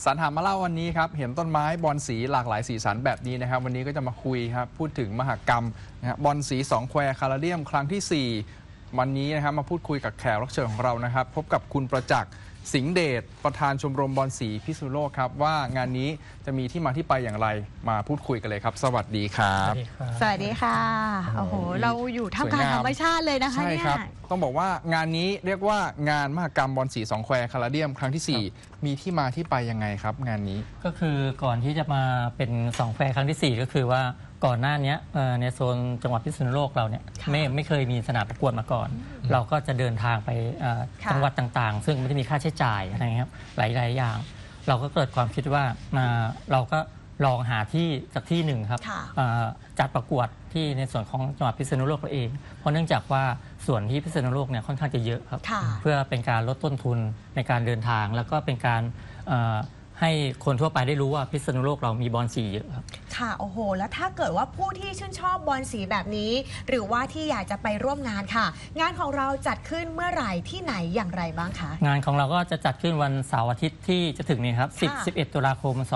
สรรหามาเล่าวันนี้ครับเห็นต้นไม้บอลสีหลากหลายสีสันแบบนี้นะครับวันนี้ก็จะมาคุยครับพูดถึงมหกรรมนะบอลสี2แควคาราเดียมครั้งที่ 4วันนี้นะครับมาพูดคุยกับแขกรับเชิญของเรานะครับพบกับคุณประจักษ์สิงห์เดชประธานชมรมบอลสีพิษณุโลกครับว่างานนี้จะมีที่มาที่ไปอย่างไรมาพูดคุยกันเลยครับสวัสดีครับสวัสดีค่ะโอ้โหเราอยู่ท่ามกลางธรรมชาติเลยนะคะเนี่ยต้องบอกว่างานนี้เรียกว่างานมหกรรมบอลสี2แควคาราเดียมครั้งที่ 4มีที่มาที่ไปยังไงครับงานนี้ก็คือก่อนที่จะมาเป็น2แควครั้งที่ 4ก็คือว่าก่อนหน้านี้ในโซนจังหวัดพิษณุโลกเราเนี่ยไม่เคยมีสนามประกวดมาก่อนเราก็จะเดินทางไปจังหวัดต่างๆซึ่งไม่ได้มีค่าใช้จ่ายอะไรเงี้ยหลายๆอย่างเราก็เกิดความคิดว่าเราก็ลองหาที่สักที่หนึ่งครับจัดประกวดที่ในส่วนของจังหวัดพิษณุโลกเราเองเพราะเนื่องจากว่าส่วนที่พิษณุโลกเนี่ยค่อนข้างจะเยอะครับเพื่อเป็นการลดต้นทุนในการเดินทางแล้วก็เป็นการให้คนทั่วไปได้รู้ว่าพิษณุโลกเรามีบอลสีเยอะครับค่ะโอ้โหแล้วถ้าเกิดว่าผู้ที่ชื่นชอบบอลสีแบบนี้หรือว่าที่อยากจะไปร่วมงานค่ะงานของเราจัดขึ้นเมื่อไหร่ที่ไหนอย่างไรบ้างคะงานของเราก็จะจัดขึ้นวันเสาร์อาทิตย์ที่จะถึงนี้ครับ10-11 ตุลาคม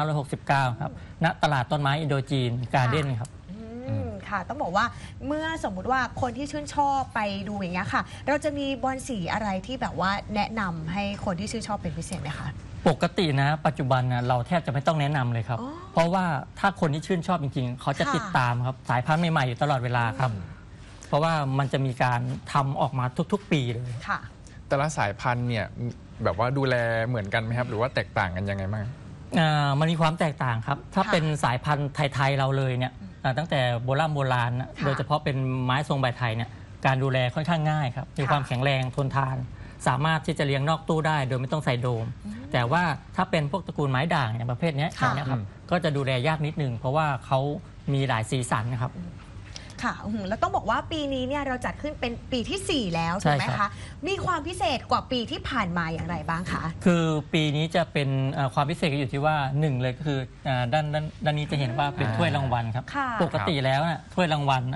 2569 ครับณตลาดต้นไม้อินโดจีนการ์เด้นครับค่ะต้องบอกว่าเมื่อสมมุติว่าคนที่ชื่นชอบไปดูอย่างเงี้ยค่ะเราจะมีบอลสีอะไรที่แบบว่าแนะนำให้คนที่ชื่นชอบเป็นพิเศษไหมคะปกตินะปัจจุบันนะเราแทบจะไม่ต้องแนะนำเลยครับเพราะว่าถ้าคนที่ชื่นชอบจริงๆเขาจะติดตามครับสายพันธุ์ใหม่ๆอยู่ตลอดเวลาครับเพราะว่ามันจะมีการทำออกมาทุกๆปีเลยค่ะแต่ละสายพันธุ์เนี่ยแบบว่าดูแลเหมือนกันไหมครับหรือว่าแตกต่างกันยังไงบ้างมันมีความแตกต่างครับถ้าเป็นสายพันธุ์ไทยๆเราเลยเนี่ยตั้งแต่โบราณโดยเฉพาะเป็นไม้ทรงใบไทยเนี่ยการดูแลค่อนข้างง่ายครับมีความแข็งแรงทนทานสามารถที่จะเลี้ยงนอกตู้ได้โดยไม่ต้องใส่โดมแต่ว่าถ้าเป็นพวกตระกูลไม้ด่างอย่างประเภทนี้นะครับก็จะดูแลยากนิดนึงเพราะว่าเขามีหลายสีสันนะครับค่ะแล้วต้องบอกว่าปีนี้เนี่ยเราจัดขึ้นเป็นปีที่ 4 แล้วถูกไหมคะมีความพิเศษกว่าปีที่ผ่านมาอย่างไรบ้างคะคือปีนี้จะเป็นความพิเศษก็อยู่ที่ว่า1เลยก็คือด้านนี้จะเห็นว่าเป็นถ้วยรางวัลครับปกติแล้วถ้วยรางวัล